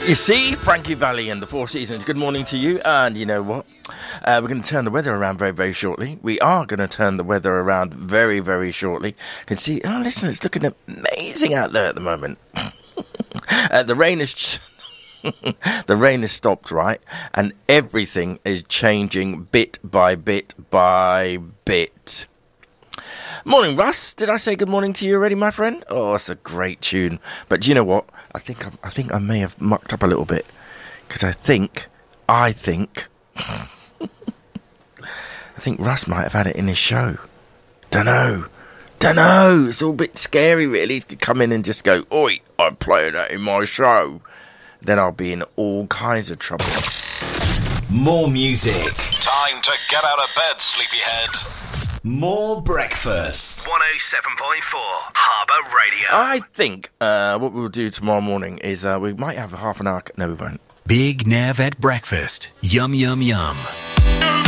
You see, Frankie Valli and the Four Seasons, good morning to you. And you know what? We're going to turn the weather around very, very shortly. We are going to turn the weather around very, very shortly. You can see, oh, listen, it's looking amazing out there at the moment. The rain is... the rain has stopped, right? And everything is changing bit by bit by bit. Morning, Russ. Did I say good morning to you already, my friend? Oh, it's a great tune. But do you know what? I think I may have mucked up a little bit. Because I think I think Russ might have had it in his show. Dunno. It's all a bit scary, really, to come in and just go, oi, I'm playing that in my show. Then I'll be in all kinds of trouble. More music. Time to get out of bed, sleepyhead. More breakfast. 107.4 Harbour Radio. I think what we'll do tomorrow morning is we might have a half an hour... No, we won't. Big Nev at breakfast. Yum, yum, yum.